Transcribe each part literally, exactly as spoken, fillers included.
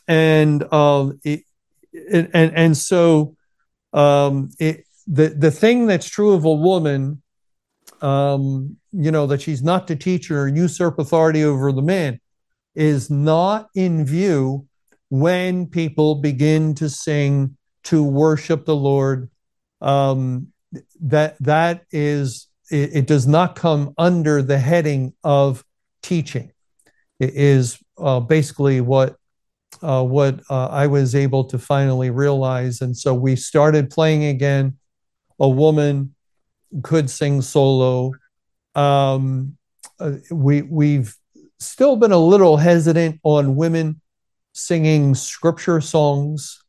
and um, it, it, and and so um, it, the the thing that's true of a woman, um, you know, that she's not to teach or usurp authority over the man, is not in view when people begin to sing to worship the Lord. Um, that that is it, it does not come under the heading of teaching. It is uh, basically what uh, what uh, I was able to finally realize, and so we started playing again. A woman could sing solo. Um, uh, we we've still been a little hesitant on women singing scripture songs,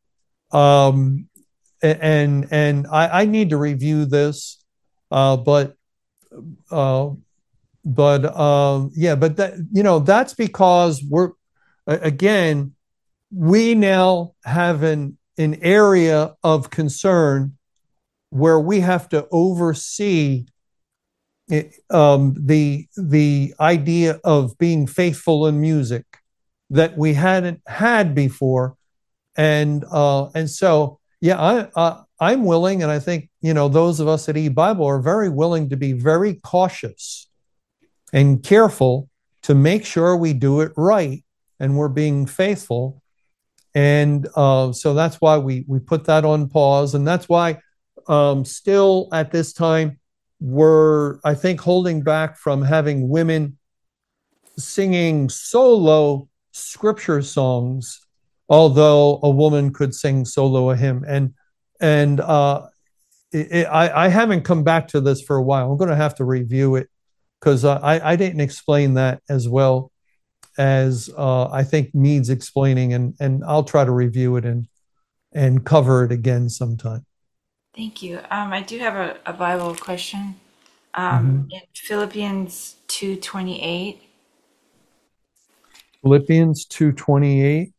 um, and and I, I need to review this, uh, but uh, but um, yeah, but that you know that's because we're again we now have an an area of concern where we have to oversee it, um, the the idea of being faithful in music that we hadn't had before, and uh, and so yeah, I uh, I'm willing, and I think you know those of us at eBible are very willing to be very cautious and careful to make sure we do it right and we're being faithful, and uh, so that's why we we put that on pause, and that's why um, still at this time we're I think holding back from having women singing solo scripture songs, although a woman could sing solo a hymn. And and uh, it, it, I, I haven't come back to this for a while. I'm going to have to review it because uh, I, I didn't explain that as well as uh, I think needs explaining, and and I'll try to review it and and cover it again sometime. Thank you. Um, I do have a, a Bible question. Um, Mhm. in Philippians two twenty eight, Philippians two twenty-eight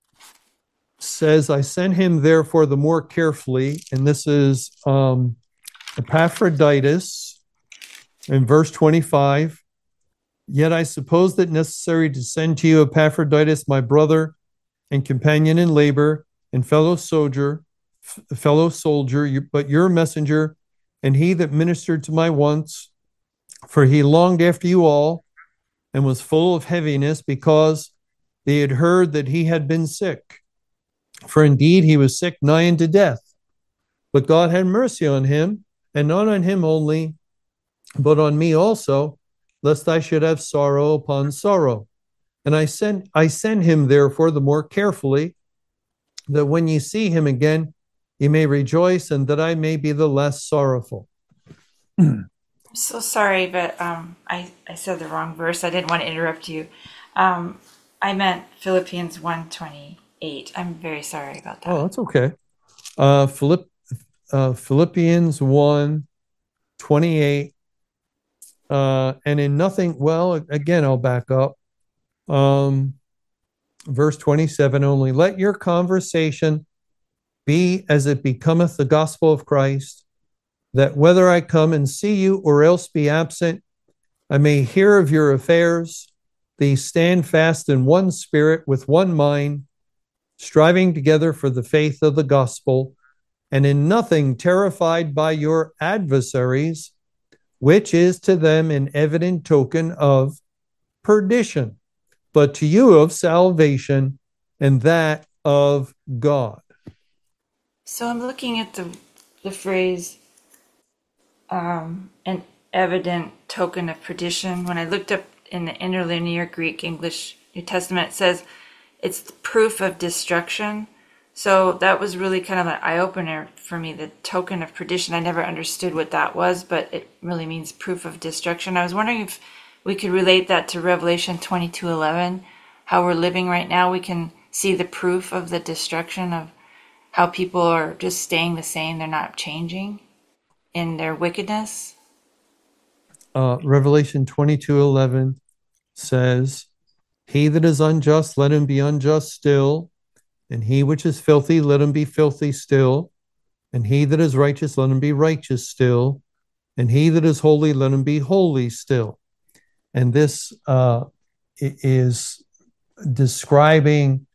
says, I sent him therefore the more carefully, and this is um, Epaphroditus in verse twenty-five. Yet I suppose that necessary to send to you Epaphroditus, my brother and companion in labor and fellow soldier, f- fellow soldier, but your messenger, and he that ministered to my wants, for he longed after you all, and was full of heaviness because they had heard that he had been sick. For indeed he was sick nigh unto death. But God had mercy on him, and not on him only, but on me also, lest I should have sorrow upon sorrow. And I sent I send him therefore the more carefully, that when ye see him again, ye may rejoice, and that I may be the less sorrowful. I'm so sorry, but um, I, I said the wrong verse. I didn't want to interrupt you. Um, I meant Philippians one twenty eight. I'm very sorry about Oh, that. that's okay. Uh, Philipp, uh, Philippians one twenty-eight, uh, and in nothing, well, again, I'll back up. Um, verse twenty-seven only, let your conversation be as it becometh the gospel of Christ, that whether I come and see you or else be absent, I may hear of your affairs. They stand fast in one spirit with one mind, striving together for the faith of the gospel, and in nothing terrified by your adversaries, which is to them an evident token of perdition, but to you of salvation, and that of God. So I'm looking at the the phrase um, an evident token of perdition. When I looked up in the interlinear Greek English New Testament, it says it's the proof of destruction. So that was really kind of an eye opener for me, the token of perdition. I never understood what that was, but it really means proof of destruction. I was wondering if we could relate that to Revelation twenty-two eleven, how we're living right now. We can see the proof of the destruction of how people are just staying the same, they're not changing in their wickedness. Uh, Revelation twenty-two eleven says, he that is unjust, let him be unjust still, and he which is filthy, let him be filthy still, and he that is righteous, let him be righteous still, and he that is holy, let him be holy still. And this uh, is describing